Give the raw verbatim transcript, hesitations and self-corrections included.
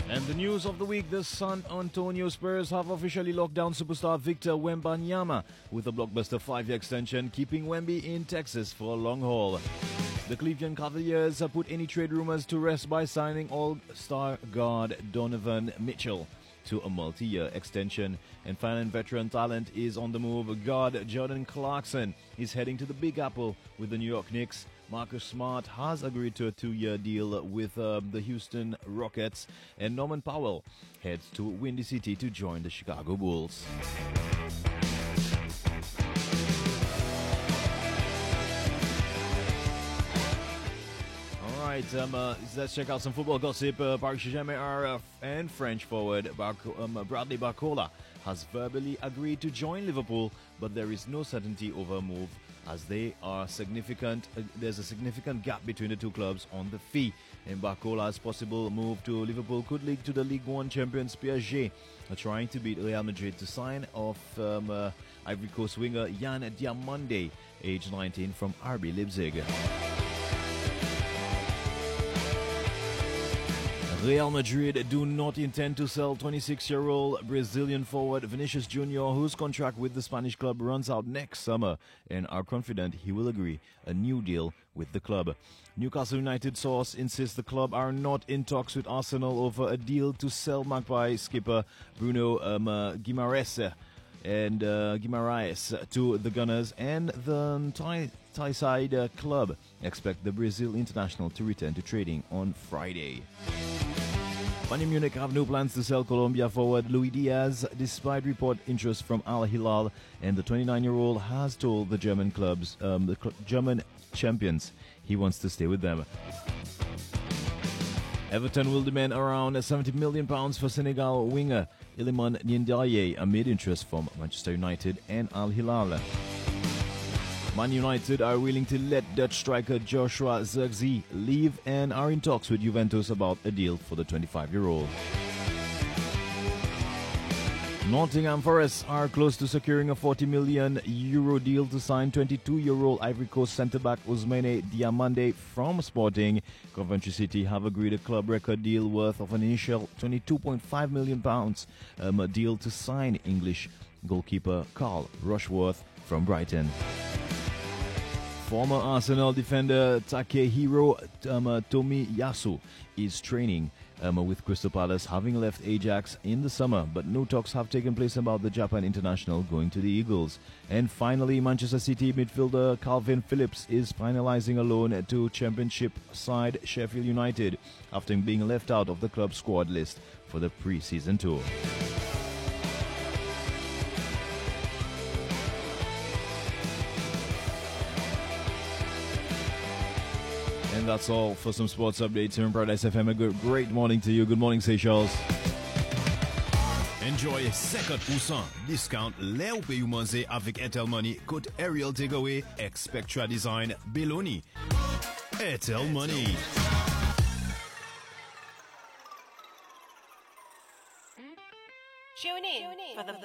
And the news of the week, the San Antonio Spurs have officially locked down superstar Victor Wembanyama with a blockbuster five-year extension, keeping Wemby in Texas for a long haul. The Cleveland Cavaliers have put any trade rumors to rest by signing all-star guard Donovan Mitchell to a multi-year extension. And finally, veteran talent is on the move. Guard Jordan Clarkson is heading to the Big Apple with the New York Knicks. Marcus Smart has agreed to a two-year deal with uh, the Houston Rockets, and Norman Powell heads to Windy City to join the Chicago Bulls. All right, um, uh, let's check out some football gossip. Uh, Paris Saint-Germain uh, and French forward Bar- um, Bradley Barcola has verbally agreed to join Liverpool, but there is no certainty over a move, as they are significant. Uh, there's a significant gap between the two clubs on the fee, and Barcola's possible move to Liverpool could lead to the Ligue one champions P S G uh, trying to beat Real Madrid to sign off um, uh, Ivory Coast winger Yann Diomande, age nineteen, from R B Leipzig. Real Madrid do not intend to sell twenty-six-year-old Brazilian forward Vinicius Junior, whose contract with the Spanish club runs out next summer, and are confident he will agree a new deal with the club. Newcastle United source insists the club are not in talks with Arsenal over a deal to sell Magpie skipper Bruno um, uh, Guimaraes and uh, Guimaraes to the Gunners, and the Thai Thai-side uh, club expect the Brazil international to return to trading on Friday. Bayern Munich have no plans to sell Colombia forward Luis Diaz, despite report interest from Al Hilal, and the twenty-nine-year-old has told the German clubs, um, the cl- German champions, he wants to stay with them. Everton will demand around seventy million pounds for Senegal winger Iliman Ndiaye amid interest from Manchester United and Al Hilal. Man United are willing to let Dutch striker Joshua Zirkzee leave and are in talks with Juventus about a deal for the twenty-five-year-old. Nottingham Forest are close to securing a forty million euro deal to sign twenty-two-year-old Ivory Coast centre-back Ousmane Diomande from Sporting. Coventry City have agreed a club record deal worth of an initial twenty-two point five million pounds, um, a deal to sign English goalkeeper Carl Rushworth from Brighton. Former Arsenal defender Takehiro um, uh, Tomiyasu is training um, with Crystal Palace, having left Ajax in the summer, but no talks have taken place about the Japan international going to the Eagles. And finally, Manchester City midfielder Calvin Phillips is finalizing a loan to Championship side Sheffield United after being left out of the club squad list for the pre-season tour. And that's all for some sports updates here in Paradise F M. A good, great morning to you. Good morning, Seychelles. Enjoy fifty percent discount lè ou payou manze avec Airtel Money côte Ariel Takeaway, Expectra Design, Beloni. Airtel Money. Tune in for the